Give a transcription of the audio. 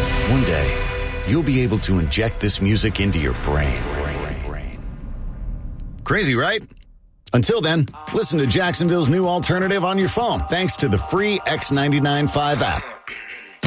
One day, you'll be able to inject this music into your brain. Crazy, right? Until then, listen to Jacksonville's new alternative on your phone, thanks to the free X99.5 app.